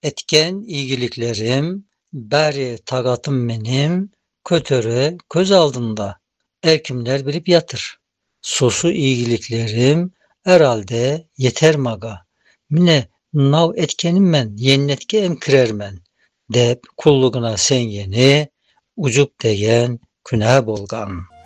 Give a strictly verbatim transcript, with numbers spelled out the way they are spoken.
Etken iyiliklerim, bari tagatım benim, kötöre köz aldında. Erkimler bilip yatır. Sosu iyiliklerim, herhalde yeter maga. Mine nav etkenim men, yennetke emkirermen. Dep kulluğuna sen yeni, ucup degen küne bolgan.